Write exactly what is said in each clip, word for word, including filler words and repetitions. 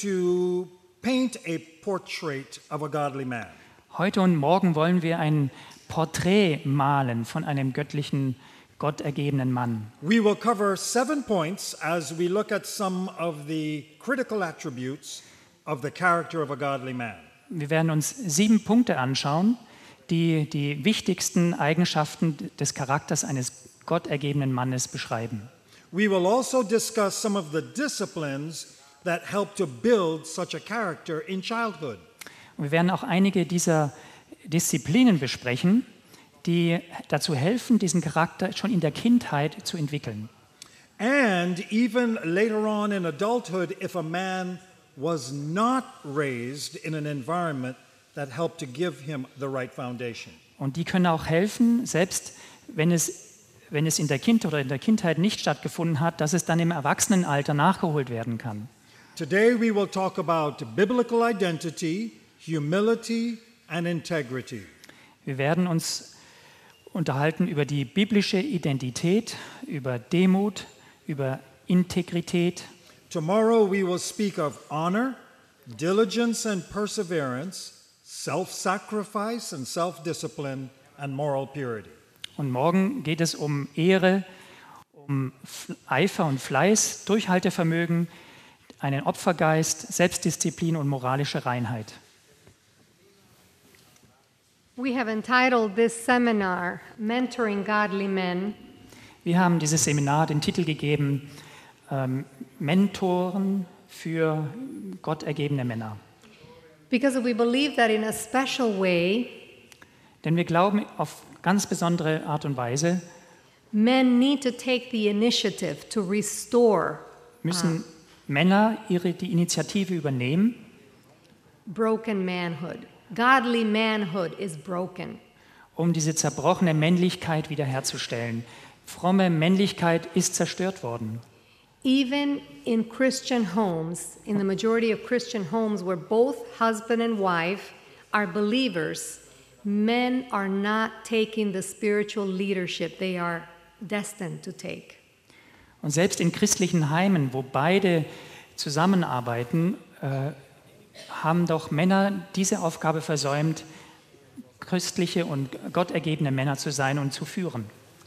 to paint a portrait of a godly man. Heute und morgen wollen wir ein Porträt malen von einem göttlichen, gottergebenen Mann. We will cover seven points as we look at some of the critical attributes of the character of a godly man. Wir werden uns sieben Punkte anschauen, die die wichtigsten Eigenschaften des Charakters eines gottergebenen Mannes beschreiben. We will also discuss some of the disciplines that help to build such a character in childhood. Und wir werden auch einige dieser Disziplinen besprechen, die dazu helfen, diesen Charakter schon in der Kindheit zu entwickeln. And even later on in adulthood, if a man was not raised in an environment that helped to give him the right foundation. Und die können auch helfen, selbst wenn es, wenn es in der Kindheit oder in der Kindheit nicht stattgefunden hat, dass es dann im Erwachsenenalter nachgeholt werden kann. Today we will talk about biblical identity, humility and integrity. Wir werden uns unterhalten über die biblische Identität, über Demut, über Integrität. Tomorrow we will speak of honor, diligence and perseverance, self-sacrifice and self-discipline and moral purity. Und morgen geht es um Ehre, um Eifer und Fleiß, Durchhaltevermögen, einen Opfergeist, Selbstdisziplin und moralische Reinheit. We have entitled this seminar, Mentoring Godly Men. Wir haben dieses Seminar den Titel gegeben, ähm, Mentoren für gottergebene Männer. Because we believe that in a special way, Denn wir glauben auf ganz besondere Art und Weise, men need to take the initiative to restore müssen Männer ihre, die Initiative übernehmen, broken manhood. Godly manhood is broken. um diese zerbrochene Männlichkeit wiederherzustellen. Fromme Männlichkeit ist zerstört worden. Even in Christian homes, in the majority of Christian homes where both husband and wife are believers, men are not taking the spiritual leadership they are destined to take. Und selbst in christlichen Heimen, wo beide zusammenarbeiten, äh, haben doch Männer diese Aufgabe versäumt, christliche und gottergebene Männer zu sein und zu führen.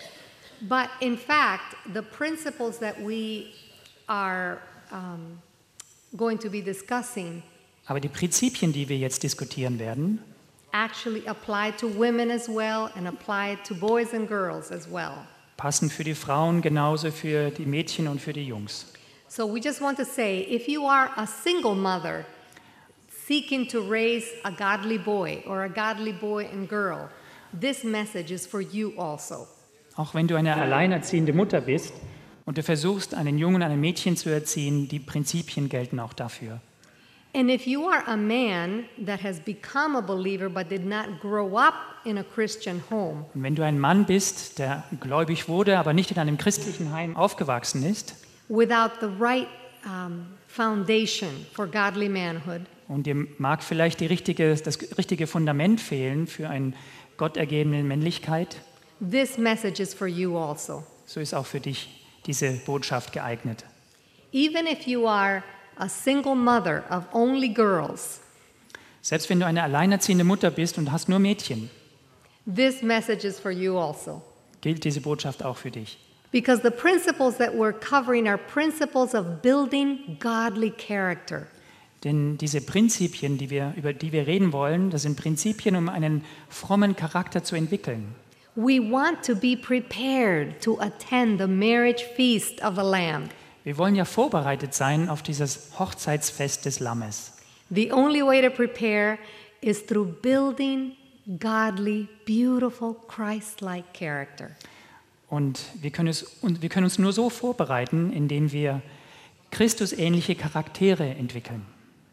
But in fact, the principles that we are um, going to be discussing Aber die Prinzipien, die wir jetzt diskutieren werden, actually apply to women as well and apply to boys and girls as well. passen für die Frauen genauso für die Mädchen und für die Jungs. So we just want to say, if you are a single mother seeking to raise a godly boy or a godly boy and girl, this message is for you also. Auch wenn du eine alleinerziehende Mutter bist und du versuchst, einen Jungen, ein Mädchen zu erziehen, die Prinzipien gelten auch dafür. And if you are a man that has become a believer but did not grow up in a Christian home, Und wenn du ein Mann bist, der gläubig wurde, aber nicht in einem christlichen Heim aufgewachsen ist, without the right um, foundation for godly manhood, und dir mag vielleicht die richtige, das richtige Fundament fehlen für eine gottergebene Männlichkeit, this message is for you also. so ist auch für dich diese Botschaft geeignet. Even if you are a single mother of only girls, Selbst wenn du eine alleinerziehende Mutter bist und hast nur Mädchen, this message is for you also. gilt diese Botschaft auch für dich. Because the principles that we're covering are principles of building godly character. Denn diese Prinzipien, die wir, über die wir reden wollen, das sind Prinzipien, um einen frommen Charakter zu entwickeln. We want to be prepared to attend the marriage feast of the Lamb. Wir wollen ja vorbereitet sein auf dieses Hochzeitsfest des Lammes. The only way to prepare is through building godly, beautiful, Christ-like character. Und wir können, es, und wir können uns nur so vorbereiten, indem wir Christusähnliche Charaktere entwickeln.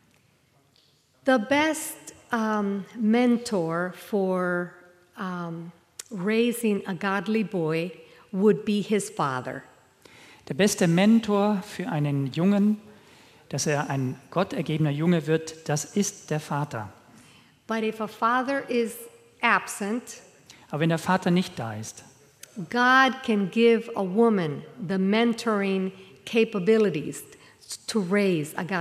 The best um, mentor for um, raising a godly boy would be his father. Der beste Mentor für einen Jungen, dass er ein gottergebener Junge wird, das ist der Vater. But if a father is absent, Aber wenn der Vater nicht da ist, God can give a woman the mentoring capabilities to raise a